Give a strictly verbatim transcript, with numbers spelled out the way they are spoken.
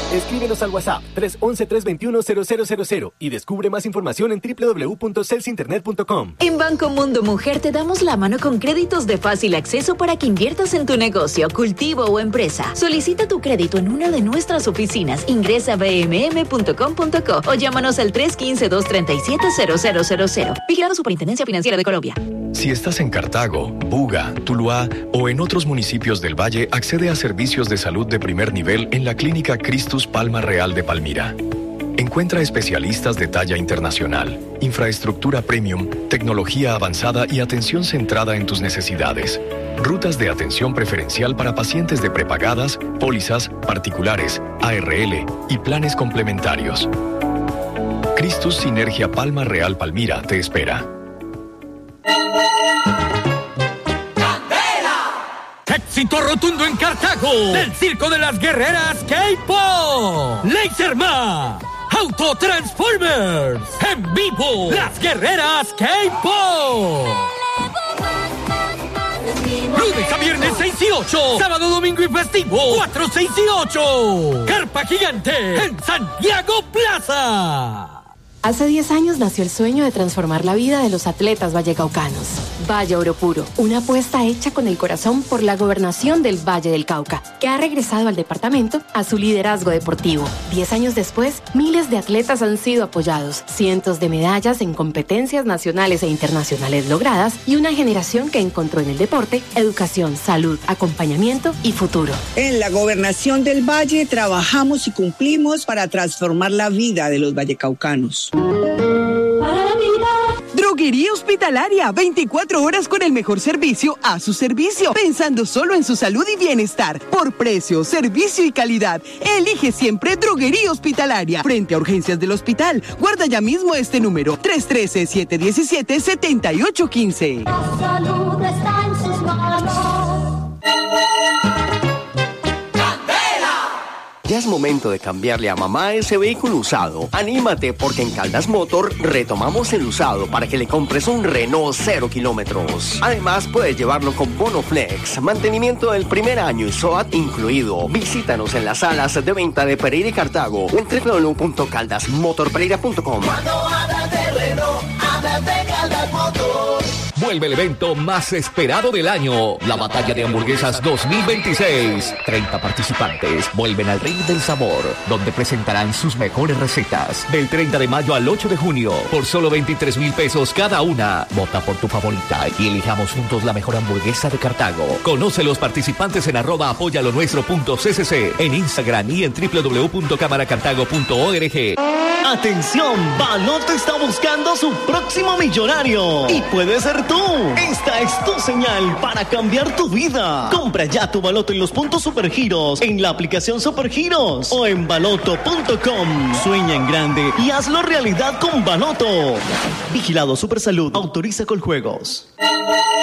Escríbenos al WhatsApp tres once, tres veintiuno, cero cero cero cero y descubre más información en doble u doble u doble u punto celsinternet punto com. En Banco Mundo Mujer te damos la mano con créditos de fácil acceso para que inviertas en tu negocio, cultivo o empresa. Solicita tu crédito en una de nuestras oficinas. Ingresa a b m m punto com punto co o llámanos al tres uno cinco, dos tres siete, cero cero cero cero. Vigilado Superintendencia Financiera de Colombia. Si estás en Cartago, Buga, Tuluá o en otros municipios del Valle, accede a servicios de salud de primer nivel en la Clínica Cristus Palma Real de Palmira. Encuentra especialistas de talla internacional, infraestructura premium, tecnología avanzada y atención centrada en tus necesidades. Rutas de atención preferencial para pacientes de prepagadas, pólizas, particulares, A R L y planes complementarios. Cristus Sinergia Palma Real Palmira te espera. Éxito rotundo en Cartago del Circo de las Guerreras K-Pop. Laserma, Autotransformers, en vivo, las Guerreras K-Pop. Lunes a viernes seis y ocho, sábado, domingo y festivo cuatro, seis y ocho. Carpa Gigante en Santiago Plaza. Hace diez años nació el sueño de transformar la vida de los atletas vallecaucanos. Valle Oro Puro, una apuesta hecha con el corazón por la gobernación del Valle del Cauca, que ha regresado al departamento a su liderazgo deportivo. Diez años después, miles de atletas han sido apoyados, cientos de medallas en competencias nacionales e internacionales logradas y una generación que encontró en el deporte educación, salud, acompañamiento y futuro. En la gobernación del Valle trabajamos y cumplimos para transformar la vida de los vallecaucanos. Droguería Hospitalaria, veinticuatro horas con el mejor servicio a su servicio, pensando solo en su salud y bienestar. Por precio, servicio y calidad, elige siempre Droguería Hospitalaria. Frente a urgencias del hospital, guarda ya mismo este número, tres uno tres, siete uno siete, siete ocho uno cinco. La salud está en sus manos. Ya es momento de cambiarle a mamá ese vehículo usado. Anímate porque en Caldas Motor retomamos el usado para que le compres un Renault cero kilómetros. Además puedes llevarlo con bono flex, mantenimiento del primer año y S O A T incluido. Visítanos en las salas de venta de Pereira y Cartago o en doble u doble u doble u punto caldas motor pereira punto com. Cuando hablas de Renault, hablas de Caldas Motor. Vuelve el evento más esperado del año, la Batalla de Hamburguesas dos mil veintiséis. treinta participantes vuelven al ring del sabor, donde presentarán sus mejores recetas. Del treinta de mayo al ocho de junio, por solo veintitrés mil pesos cada una. Vota por tu favorita y elijamos juntos la mejor hamburguesa de Cartago. Conoce los participantes en arroba apoyalonuestro.ccc, en Instagram y en doble u doble u doble u punto cámara cartago punto org. ¡Atención! Baloto está buscando su próximo millonario. Y puede ser tú. Esta es tu señal para cambiar tu vida. Compra ya tu baloto en los puntos Supergiros, en la aplicación Supergiros o en baloto punto com. Sueña en grande y hazlo realidad con Baloto. Vigilado Supersalud. Autoriza Coljuegos.